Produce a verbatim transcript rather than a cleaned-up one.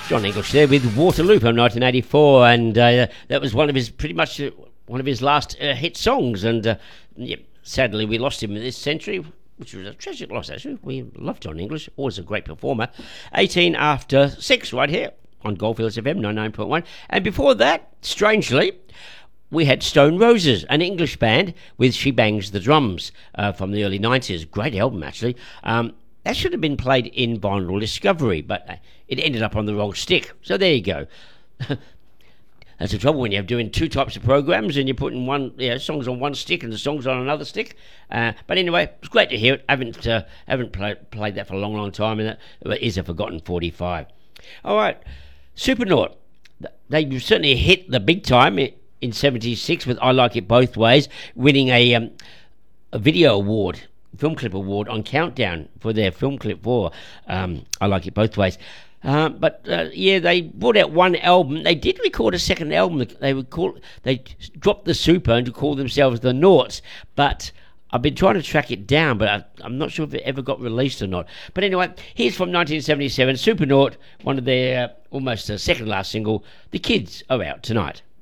John English there with Waterloo from nineteen eighty-four, and uh, that was one of his pretty much uh, one of his last uh, hit songs. And uh, yeah, sadly, we lost him this century, which was a tragic loss. Actually, we love John English, always a great performer. eighteen after six, right here on Goldfields F M ninety-nine point one, and before that, strangely, we had Stone Roses, an English band with She Bangs the Drums uh, from the early nineties. Great album, actually. Um, that should have been played in Vinyl Discovery, but uh, it ended up on the wrong stick. So there you go. That's the trouble when you're doing two types of programs and you're putting one, you know, songs on one stick and the songs on another stick. Uh, but anyway, it's great to hear it. I haven't uh, haven't play, played that for a long, long time, and that is a forgotten forty-five. All right, Supernaut. They certainly hit the big time in seventy-six with I Like It Both Ways, winning a um, a video award, film clip award on Countdown for their film clip for um, I Like It Both Ways. Um, but uh, yeah, they brought out one album. They did record a second album. They would call they dropped the super and to call themselves the Naughts. But I've been trying to track it down, but I, I'm not sure if it ever got released or not. But anyway, here's from nineteen seventy-seven, Supernaut, one of their uh, almost uh, second last single. The Kids Are Out Tonight.